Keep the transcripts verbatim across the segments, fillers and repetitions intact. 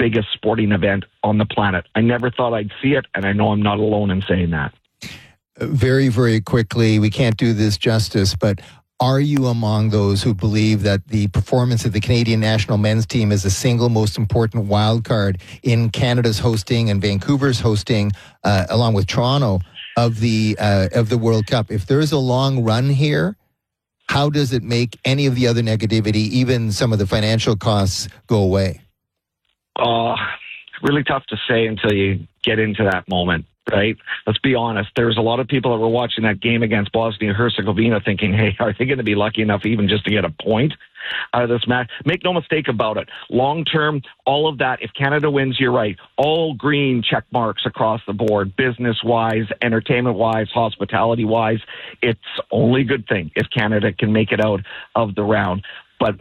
biggest sporting event on the planet. I never thought I'd see it, and I know I'm not alone in saying that. Very, very quickly, we can't do this justice, but are you among those who believe that the performance of the Canadian national men's team is the single most important wild card in Canada's hosting and Vancouver's hosting, uh, along with Toronto, of the uh, of the World Cup? If there's a long run here, how does it make any of the other negativity, even some of the financial costs, go away? Uh, really tough to say until you get into that moment. Right? Let's be honest. There's a lot of people that were watching that game against Bosnia-Herzegovina thinking, hey, are they going to be lucky enough even just to get a point out of this match? Make no mistake about it. Long term, all of that, if Canada wins, you're right. All green check marks across the board, business-wise, entertainment-wise, hospitality-wise. It's only a good thing if Canada can make it out of the round. But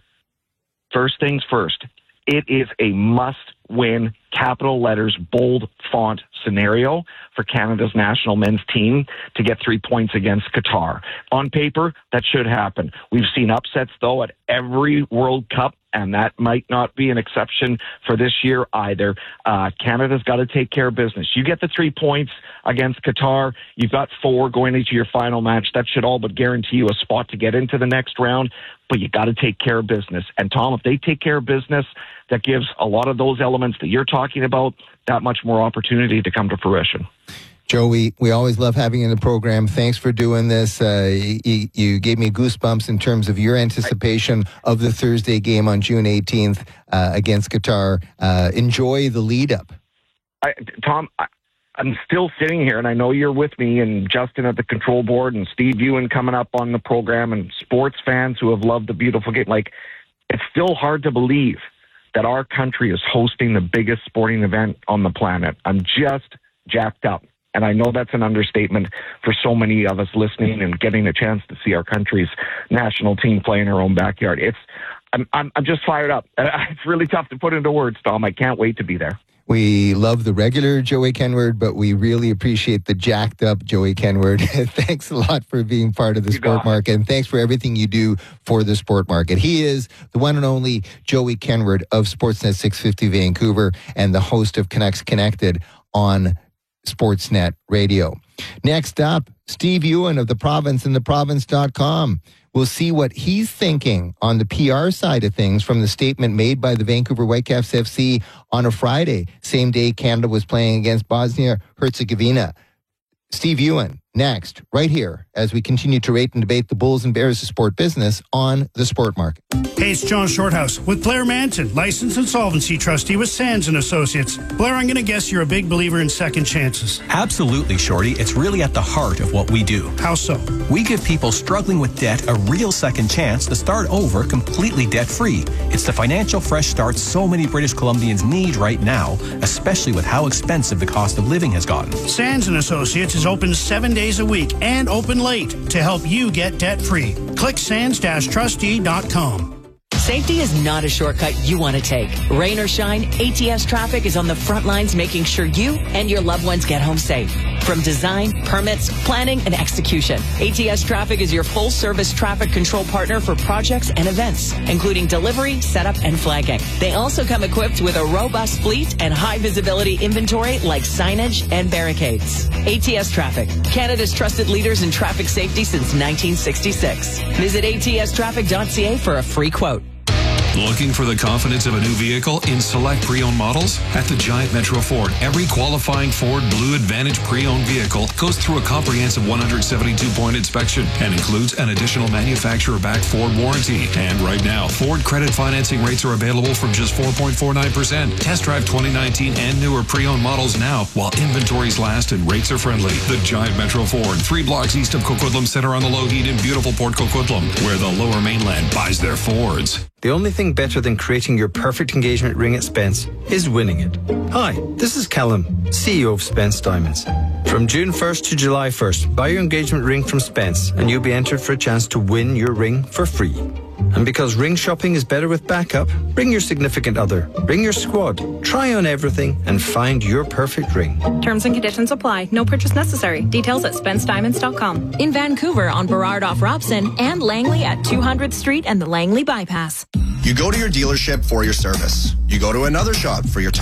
first things first, it is a must-win, capital letters, bold font scenario for Canada's national men's team to get three points against Qatar. On paper, that should happen. We've seen upsets, though, at every World Cup, and that might not be an exception for this year either. Uh, Canada's got to take care of business. You get the three points against Qatar. You've got four going into your final match. That should all but guarantee you a spot to get into the next round, but you got to take care of business. And, Tom, if they take care of business, that gives a lot of those elements that you're talking about that much more opportunity to come to fruition. Joey, we always love having you in the program. Thanks for doing this. Uh, you, you gave me goosebumps in terms of your anticipation of the Thursday game on June eighteenth uh, against Qatar. Uh, enjoy the lead up. I, Tom, I, I'm still sitting here, and I know you're with me, and Justin at the control board, and Steve Ewan coming up on the program, and sports fans who have loved the beautiful game. Like, it's still hard to believe that our country is hosting the biggest sporting event on the planet. I'm just jacked up. And I know that's an understatement for so many of us listening and getting a chance to see our country's national team play in our own backyard. It's, I'm, I'm, I'm just fired up. It's really tough to put into words, Tom. I can't wait to be there. We love the regular Joey Kenward, but we really appreciate the jacked up Joey Kenward. Thanks a lot for being part of the you sport market, and thanks for everything you do for the sport market. He is the one and only Joey Kenward of Sportsnet six fifty Vancouver and the host of Canucks Connected on Sportsnet Radio. Next up, Steve Ewan of The Province and the province dot com. We'll see what he's thinking on the P R side of things from the statement made by the Vancouver Whitecaps F C on a Friday, same day Canada was playing against Bosnia-Herzegovina. Steve Ewan, next, right here, as we continue to rate and debate the Bulls and Bears of sport business on the Sport Market. Hey, it's John Shorthouse with Blair Manson, licensed insolvency trustee with Sands and Associates. Blair, I'm going to guess you're a big believer in second chances. Absolutely, Shorty. It's really at the heart of what we do. How so? We give people struggling with debt a real second chance to start over completely debt-free. It's the financial fresh start so many British Columbians need right now, especially with how expensive the cost of living has gotten. Sands and Associates is open seven days a week and open late to help you get debt-free. Click sands dash trustee dot com. Safety is not a shortcut you want to take. Rain or shine, A T S Traffic is on the front lines making sure you and your loved ones get home safe. From design, permits, planning, and execution, A T S Traffic is your full-service traffic control partner for projects and events, including delivery, setup, and flagging. They also come equipped with a robust fleet and high-visibility inventory like signage and barricades. A T S Traffic, Canada's trusted leaders in traffic safety since nineteen sixty-six. Visit A T S traffic dot C A for a free quote. Looking for the confidence of a new vehicle in select pre-owned models? At the Giant Metro Ford, every qualifying Ford Blue Advantage pre-owned vehicle goes through a comprehensive one hundred seventy-two point inspection and includes an additional manufacturer-backed Ford warranty. And right now, Ford credit financing rates are available from just four point four nine percent. Test drive twenty nineteen and newer pre-owned models now while inventories last and rates are friendly. The Giant Metro Ford, three blocks east of Coquitlam Center on the Lougheed in beautiful Port Coquitlam, where the Lower Mainland buys their Fords. The only thing better than creating your perfect engagement ring at Spence is winning it. Hi, this is Callum, C E O of Spence Diamonds. From June first to July first, buy your engagement ring from Spence and you'll be entered for a chance to win your ring for free. And because ring shopping is better with backup, bring your significant other, bring your squad, try on everything and find your perfect ring. Terms and conditions apply. No purchase necessary. Details at spence diamonds dot com. In Vancouver on Burrard off Robson and Langley at two hundredth Street and the Langley Bypass. You go to your dealership for your service. You go to another shop for your